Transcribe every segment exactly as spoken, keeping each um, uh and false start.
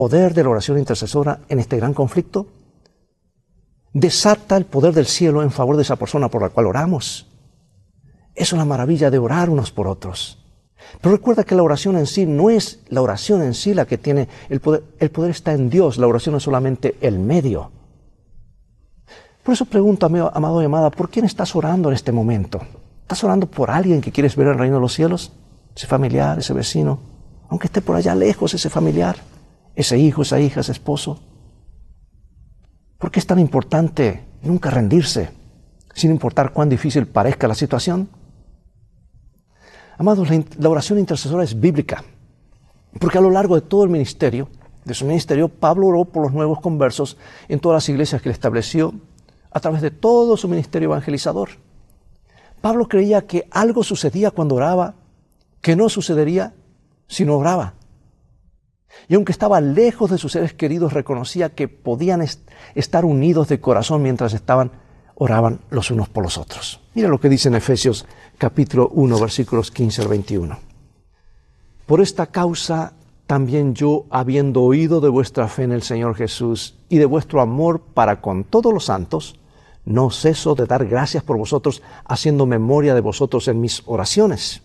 poder de la oración intercesora en este gran conflicto? Desata el poder del cielo en favor de esa persona por la cual oramos. Eso es la maravilla de orar unos por otros. Pero recuerda que la oración en sí no es la oración en sí la que tiene el poder. El poder está en Dios. La oración es solamente el medio. Por eso pregunto, amado y amada, ¿por quién estás orando en este momento? ¿Estás orando por alguien que quieres ver en el reino de los cielos? Ese familiar, ese vecino, aunque esté por allá lejos ese familiar, ese hijo, esa hija, ese esposo. ¿Por qué es tan importante nunca rendirse, sin importar cuán difícil parezca la situación? Amados, la, la oración intercesora es bíblica, porque a lo largo de todo el ministerio, de su ministerio, Pablo oró por los nuevos conversos en todas las iglesias que él estableció a través de todo su ministerio evangelizador. Pablo creía que algo sucedía cuando oraba, que no sucedería si no oraba. Y aunque estaba lejos de sus seres queridos, reconocía que podían est- estar unidos de corazón mientras estaban, oraban los unos por los otros. Mira lo que dice en Efesios capítulo uno, versículos quince al veintiuno. Por esta causa también yo, habiendo oído de vuestra fe en el Señor Jesús y de vuestro amor para con todos los santos, no ceso de dar gracias por vosotros, haciendo memoria de vosotros en mis oraciones.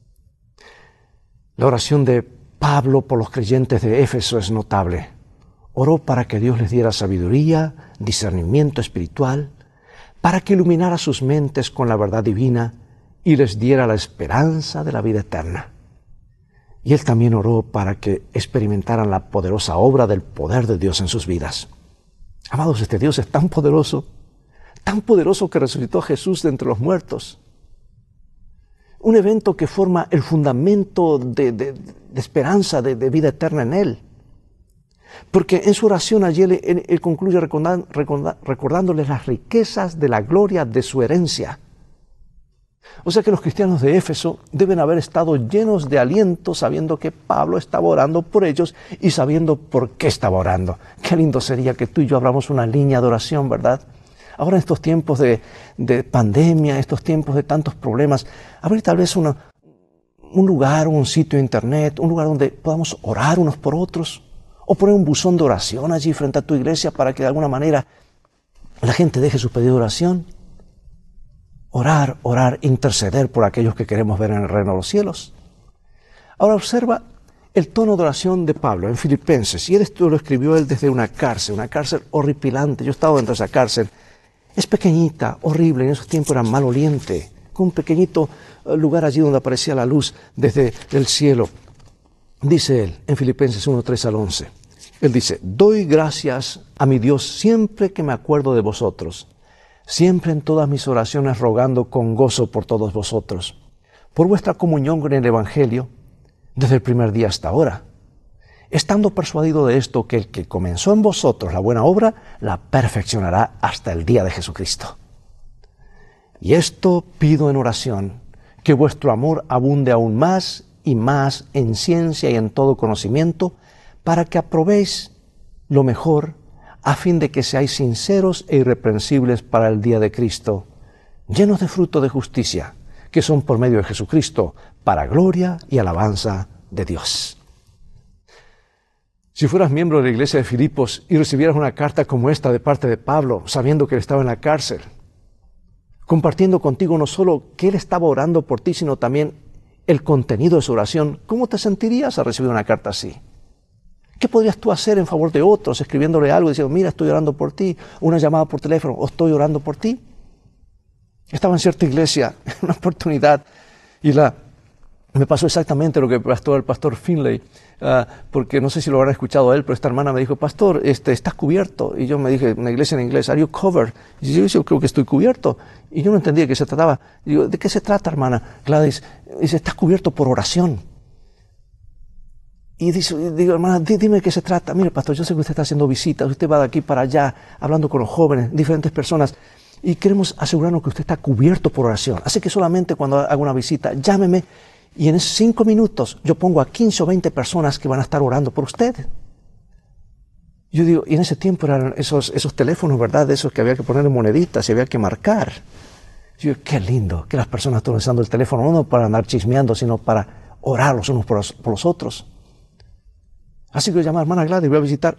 La oración de Pablo por los creyentes de Éfeso es notable. Oró para que Dios les diera sabiduría, discernimiento espiritual, para que iluminara sus mentes con la verdad divina y les diera la esperanza de la vida eterna. Y él también oró para que experimentaran la poderosa obra del poder de Dios en sus vidas. Amados, este Dios es tan poderoso, tan poderoso que resucitó a Jesús de entre los muertos. Un evento que forma el fundamento de, de, de esperanza, de, de vida eterna en Él. Porque en su oración allí Él, él, él concluye recordando, recordándoles las riquezas de la gloria de su herencia. O sea que los cristianos de Éfeso deben haber estado llenos de aliento sabiendo que Pablo estaba orando por ellos y sabiendo por qué estaba orando. Qué lindo sería que tú y yo abramos una línea de oración, ¿verdad? Ahora en estos tiempos de, de pandemia, estos tiempos de tantos problemas, abrir tal vez una, un lugar, un sitio de internet, un lugar donde podamos orar unos por otros, o poner un buzón de oración allí frente a tu iglesia para que de alguna manera la gente deje su pedido de oración. Orar, orar, interceder por aquellos que queremos ver en el reino de los cielos. Ahora observa el tono de oración de Pablo en Filipenses, y esto lo escribió él desde una cárcel, una cárcel horripilante. Yo he estado dentro de esa cárcel. Es pequeñita, horrible, en esos tiempos era maloliente, con un pequeñito lugar allí donde aparecía la luz desde el cielo. Dice él en Filipenses uno, tres al once. Él dice, doy gracias a mi Dios siempre que me acuerdo de vosotros, siempre en todas mis oraciones rogando con gozo por todos vosotros, por vuestra comunión con el Evangelio, desde el primer día hasta ahora, estando persuadido de esto, que el que comenzó en vosotros la buena obra, la perfeccionará hasta el día de Jesucristo. Y esto pido en oración, que vuestro amor abunde aún más y más en ciencia y en todo conocimiento, para que aprobéis lo mejor, a fin de que seáis sinceros e irreprensibles para el día de Cristo, llenos de fruto de justicia, que son por medio de Jesucristo, para gloria y alabanza de Dios. Si fueras miembro de la iglesia de Filipos y recibieras una carta como esta de parte de Pablo, sabiendo que él estaba en la cárcel, compartiendo contigo no solo que él estaba orando por ti, sino también el contenido de su oración, ¿cómo te sentirías al recibir una carta así? ¿Qué podrías tú hacer en favor de otros, escribiéndole algo, diciendo, mira, estoy orando por ti, una llamada por teléfono, o estoy orando por ti? Estaba en cierta iglesia, en una oportunidad, y la, me pasó exactamente lo que pasó el pastor Finley, uh, porque no sé si lo habrá escuchado él, pero esta hermana me dijo, pastor, este, ¿estás cubierto? Y yo me dije, en la iglesia en inglés, ¿are you covered? Y yo, yo creo que estoy cubierto. Y yo no entendía de qué se trataba. Y yo, ¿de qué se trata, hermana Gladys? Y dice, estás cubierto por oración. Y dice, digo, hermana, dime de qué se trata. Mire, pastor, yo sé que usted está haciendo visitas, usted va de aquí para allá, hablando con los jóvenes, diferentes personas, y queremos asegurarnos que usted está cubierto por oración. Así que solamente cuando haga una visita, llámeme, y en esos cinco minutos yo pongo a quince o veinte personas que van a estar orando por usted. Yo digo, y en ese tiempo eran esos, esos teléfonos, ¿verdad? Esos que había que poner en moneditas y había que marcar. Yo digo, qué lindo que las personas estén usando el teléfono, no para andar chismeando, sino para orar los unos por los, por los otros. Así que llamar, hermana Gladys, voy a visitar.